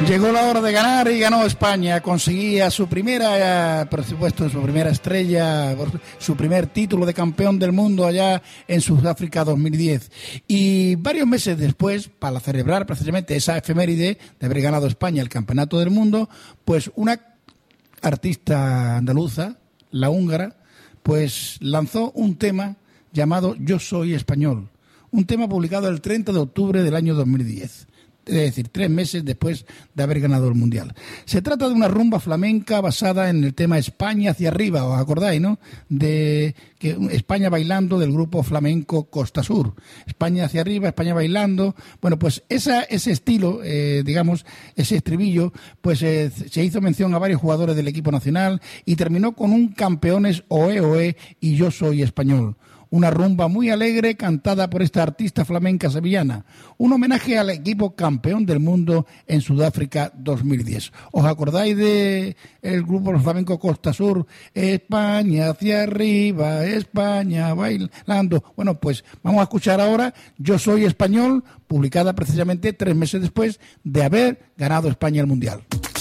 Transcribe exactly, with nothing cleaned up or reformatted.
Llegó la hora de ganar y ganó España. Conseguía su primera, por supuesto, su primera estrella, su primer título de campeón del mundo allá en Sudáfrica dos mil diez. Y varios meses después, para celebrar precisamente esa efeméride de haber ganado España el campeonato del mundo, pues una artista andaluza, la húngara, pues lanzó un tema llamado Yo Soy Español. Un tema publicado el treinta de octubre del año dos mil diez. Es decir, tres meses después de haber ganado el Mundial. Se trata de una rumba flamenca basada en el tema España hacia arriba, ¿os acordáis, no? De que España bailando del grupo flamenco Costa Sur. España hacia arriba, España bailando. Bueno, pues esa, ese estilo, eh, digamos, ese estribillo, pues eh, se hizo mención a varios jugadores del equipo nacional y terminó con un campeones oe oe y Yo Soy Español. Una rumba muy alegre cantada por esta artista flamenca sevillana. Un homenaje al equipo campeón del mundo en Sudáfrica dos mil diez. ¿Os acordáis de el grupo flamenco Costa Sur? España hacia arriba, España bailando. Bueno, pues vamos a escuchar ahora Yo Soy Español, publicada precisamente tres meses después de haber ganado España el Mundial.